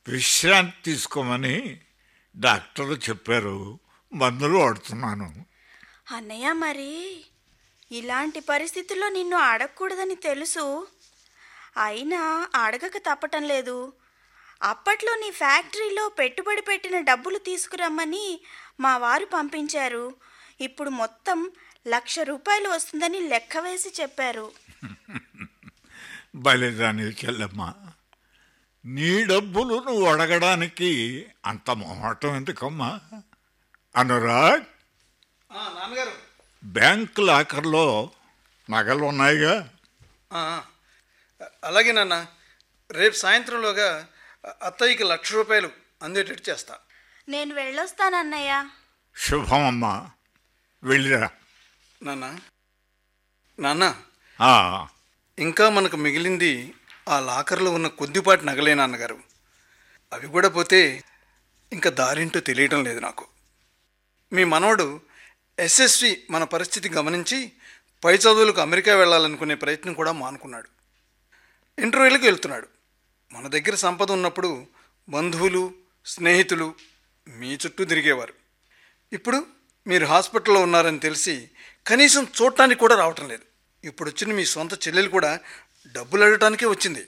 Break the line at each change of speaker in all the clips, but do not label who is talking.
విశ్రాంతి తీసుకోమని డాక్టర్లు చెప్పారు. మందులు వాడుతున్నాను.
అన్నయ్య, మరి ఇలాంటి పరిస్థితుల్లో నిన్ను అడగకూడదని తెలుసు, అయినా అడగక తప్పటం లేదు. అప్పట్లో నీ ఫ్యాక్టరీలో పెట్టుబడి పెట్టిన డబ్బులు తీసుకురమ్మని మా వారు పంపించారు. ఇప్పుడు మొత్తం 1,00,000 రూపాయలు వస్తుందని లెక్క వేసి చెప్పారు.
బలిదాని చెల్లమ్మ, నీ డబ్బులు నువ్వు అడగడానికి అంత మొహమాటం ఎందుకమ్మా? అనురాగ్,
నాన్నగారు,
బ్యాంక్ లాకర్లో నగలు ఉన్నాయిగా?
అలాగే నాన్న. రేపు సాయంత్రంలోగా అత్తయ్యకి 1,00,000 రూపాయలు అందేటట్టు చేస్తా.
నేను వెళ్ళొస్తానన్నయ్య.
శుభమమ్మా, వెళ్ళిరా.
నాన్న, ఇంకా మనకు మిగిలింది ఆ లాకర్లో ఉన్న కొద్దిపాటి నగలే నాన్నగారు. అవి కూడా పోతే ఇంకా దారింటో తెలియటం లేదు నాకు. మీ మనవడు ఎస్ఎస్వి మన పరిస్థితి గమనించి పై చదువులకు అమెరికా వెళ్ళాలనుకునే ప్రయత్నం కూడా మానుకున్నాడు. ఇంటర్వ్యూలకు వెళ్తున్నాడు. మన దగ్గర సంపద ఉన్నప్పుడు బంధువులు, స్నేహితులు మీ చుట్టూ తిరిగేవారు. ఇప్పుడు మీరు హాస్పిటల్లో ఉన్నారని తెలిసి కనీసం చూడటానికి కూడా రావటం లేదు. ఇప్పుడు వచ్చిన మీ సొంత చెల్లెలు కూడా డబ్బులు అడగటానికే వచ్చింది.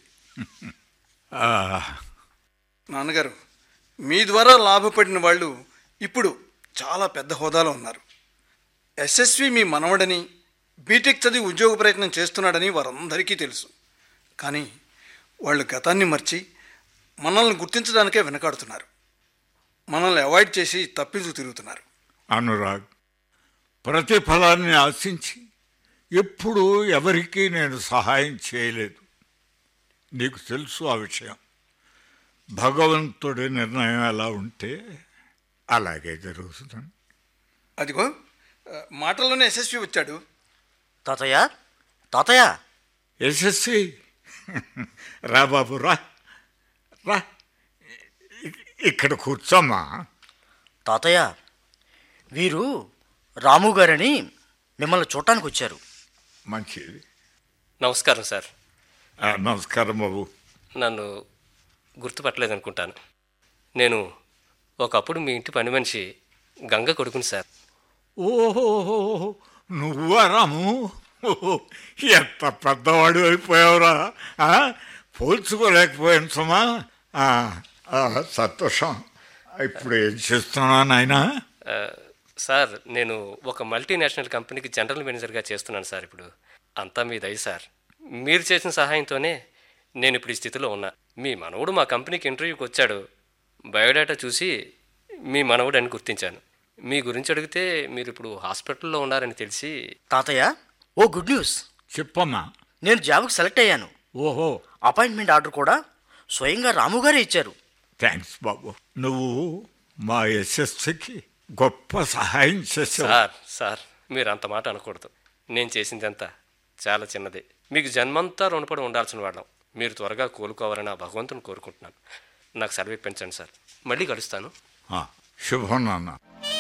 నాన్నగారు, మీ ద్వారా లాభపడిన వాళ్ళు ఇప్పుడు చాలా పెద్ద హోదాలో ఉన్నారు. ఎస్ఎస్వి మీ మనవడని, బీటెక్ చదివి ఉద్యోగ ప్రయత్నం చేస్తున్నాడని వారందరికీ తెలుసు. కానీ వాళ్ళు గతాన్ని మర్చి మనల్ని గుర్తించడానికే వెనకాడుతున్నారు. మనల్ని అవాయిడ్ చేసి తప్పించు తిరుగుతున్నారు.
అనురాగ్, ప్రతిఫలాన్ని ఆశించి ఎప్పుడూ ఎవరికీ నేను సహాయం చేయలేదు. నీకు తెలుసు ఆ విషయం. భగవంతుడి నిర్ణయం ఎలా ఉంటే అలాగే జరుగుతుంది.
అదిగో మాటల్లోనే యశస్వి వచ్చాడు.
తాతయ్య, తాతయ్య.
యశస్వి, రా బాబు, రా రా, ఇక్కడ కూర్చోమ్మా.
తాతయ్య, వీరు రాము గారని మిమ్మల్ని చూడటానికి వచ్చారు.
మంచిది.
నమస్కారం సార్.
నమస్కారం బాబు.
నన్ను గుర్తుపట్టలేదనుకుంటాను. నేను ఒకప్పుడు మీ ఇంటి పని మనిషి గంగ కొడుకుని సార్.
ఓహో, నువ్వా రాము? ఎంత పెద్దవాడు అయిపోయావురా. పోల్చుకోలేకపోయాను సుమా. సంతోషం. ఇప్పుడు ఏం చేస్తున్నా నాయనా?
సార్, నేను ఒక మల్టీనేషనల్ కంపెనీకి జనరల్ మేనేజర్గా చేస్తున్నాను సార్. ఇప్పుడు అంతా మీ దయ సార్. మీరు చేసిన సహాయంతోనే నేను ఇప్పుడు ఈ స్థితిలో ఉన్నా. మీ మనవడు మా కంపెనీకి ఇంటర్వ్యూకి వచ్చాడు. బయోడేటా చూసి మీ మనవడు అని గుర్తించాను. మీ గురించి అడిగితే మీరు ఇప్పుడు హాస్పిటల్లో ఉన్నారని తెలిసి.
తాతయ్య, ఓ గుడ్ న్యూస్.
చెప్పమ్మా.
నేను జాబ్కి సెలెక్ట్ అయ్యాను.
ఓహో.
అపాయింట్మెంట్ ఆర్డర్ కూడా స్వయంగా రాము గారే ఇచ్చారు.
థ్యాంక్స్ బాబు. నువ్వు మా యశస్సుకి గొప్ప సహాయం చేసావు.
సార్, మీరు అంత మాట అనకూడదు. నేను చేసిందంతా చాలా చిన్నదే. మీకు జన్మంతా రుణపడి ఉండాల్సిన వాళ్ళం. మీరు త్వరగా కోలుకోవాలని ఆ భగవంతుని కోరుకుంటున్నాను. నాకు సెలవు ఇప్పించండి సార్. మళ్ళీ కలుస్తాను.
శుభం నాన్న.